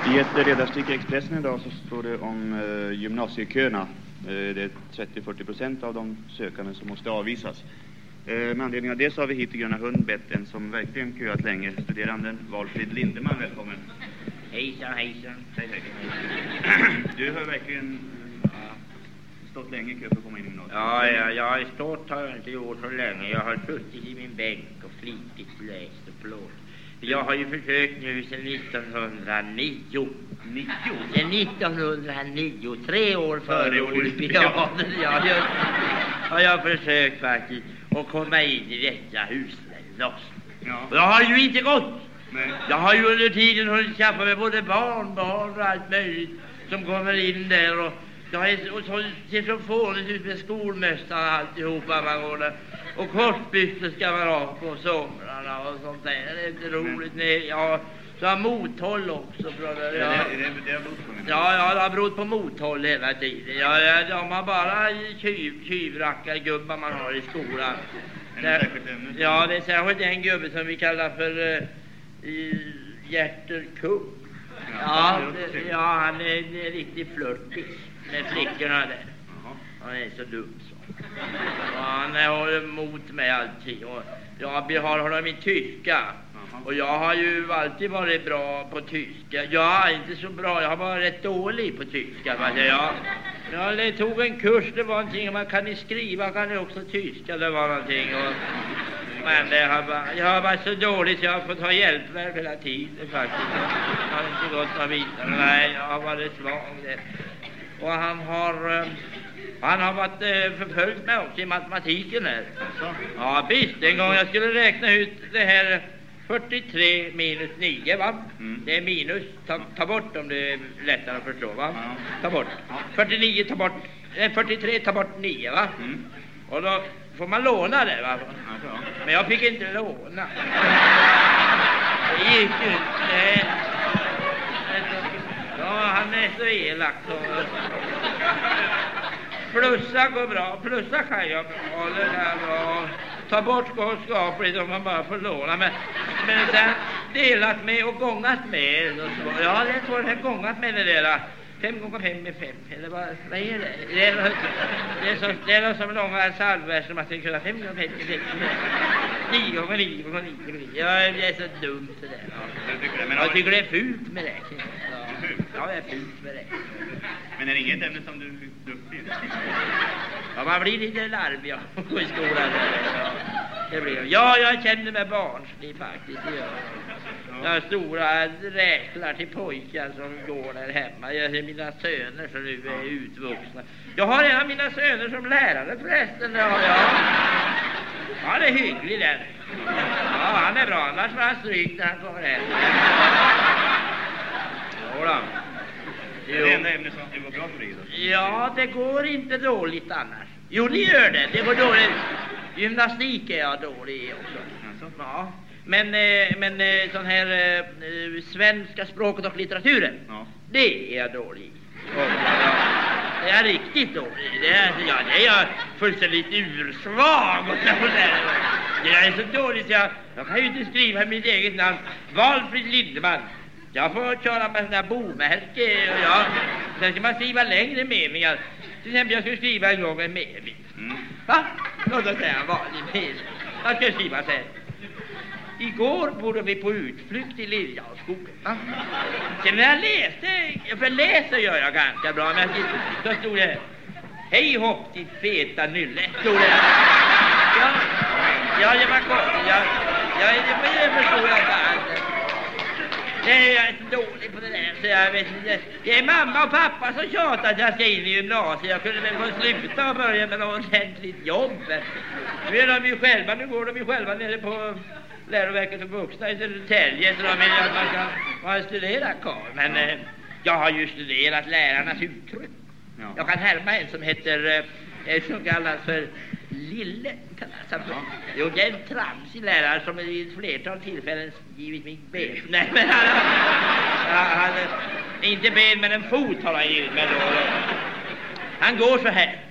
I ett ledarstick i Expressen idag så står det om gymnasieköerna. Det är 30-40% av de sökande som måste avvisas. Med anledning av det så har vi hit i Gröna Hund bett en som verkligen köat länge, studeranden Valfrid Lindeman. Välkommen. Hejsan, hejsan. Hej, hej. Du har verkligen stått länge i kö för att komma in i gymnasiet. Ja, jag har stått har jag inte gjort så länge. Jag har suttit i min bänk och flitigt läst och plåt. Jag har ju försökt nu sedan 1909. Sedan 1909, 3 år före olympiaden. Har jag försökt faktiskt att komma in i detta huslängd. Ja. Och jag har ju inte gått. Nej. Jag har ju under tiden hunnit skaffa mig både barn och allt möjligt som kommer in där. Och jag ser så fånigt ut med skolmästaren och alltihopa man går där. Och kortbyxor ska man ha på somrarna och sånt där. Det är inte roligt. Nej, ja, så har mothåll också. Ja, det har berott på mothåll hela tiden. De har bara tjuvrackargubbar man har i skolan. Ja, det är särskilt en gubbe som vi kallar för Hjärterkung. Ja, han är riktigt flörtig med flickorna där. Han är så dum så. Och han har emot mig alltid. Och jag har honom i tyska. Och jag har ju alltid varit bra på tyska. Jag är inte så bra, jag har varit rätt dålig på tyska. Jag tog en kurs, det var någonting. Man kan ni skriva, kan ni också tyska, det var någonting. Men jag har varit så dålig så jag har fått ha hjälpverk hela tiden faktiskt. Jag har inte gått någon vidare. Nej, jag har varit svag. Och han har varit förföljt mig också i matematiken här. Ja, visst. En gång jag skulle räkna ut det här 43 minus 9, va? Det är minus. Ta bort om det är lättare att förstå, va? Ta bort. 49 ta bort. 43 ta bort 9, va? Och då får man låna det, va? Men jag fick inte låna. Det gick inte. Ja, han är så elak. Plussa går bra. Plussa kan jag bra. Det där bra. Ta bort går skapligt om man bara får låna. Men sen delat med och gångat med. Ja, det får det gångat med det där. 5 gånger 5 är 5. Eller vad är det? Det är som långa salvverser man ska kunna 5 gånger 5 är 6. 9 gånger 9 gånger 9. Ja, det är så dumt det där. Ja. Jag tycker det är fult med det. Ja, det är fult med det. Men är det inget ämne som du är duktig? Ja, man blir lite larvig i skolan. Det blir. Ja, jag känner mig barnslig faktiskt. Jag har stora räklar till pojkar som går där hemma. Jag ser mina söner som nu är utvuxna. Jag har en av mina söner som lärare förresten. Ja, det är hygglig den. Ja, han är bra. Annars var han stryk när han kommer hem. Jodå. Det är det enda ämne som det går bra för dig då? Ja, det går inte dåligt annars. Jo, det gör det. Det går dåligt. Gymnastik är jag dålig i också. Ja. Men sån här svenska språket och litteraturen, det är jag dålig i. Det är riktigt dålig. Det är jag fullständigt ursvag. Det är så dåligt jag kan ju inte skriva mitt eget namn. Valfrid Lindeman. Jag får köra med sådana bomärke och sen ska man skriva längre meningar. Till exempel jag skulle skriva en gång en mening. Va? Och då säger jag vanlig mening. Jag ska skriva så här. Igår borde vi på utflykt i Liljaskogen. Sen när jag läste, för läsa gör jag ganska bra, men så stod det hej hopp ditt feta nylle, stod det. Ja, det var konstigt. Jag förstår jag inte. Nej, jag är så dålig på det där, så jag vet inte. Det är mamma och pappa som tjatar att jag ska in i gymnasiet. Jag kunde väl få sluta och börja med något ordentligt jobb. Nu går de ju själva nere på läroverket för vuxna i Södertälje, så de vill att man kan vara studerad karl. Men jag har ju studerat lärarnas uttryck. Jag kan härma en som heter, som kallas för Lille. Jo, det är en tramsig lärare som i ett flertal tillfällen givit mig ben. Nej, men han inte ben, men en fot har han givit mig då. Han går så här.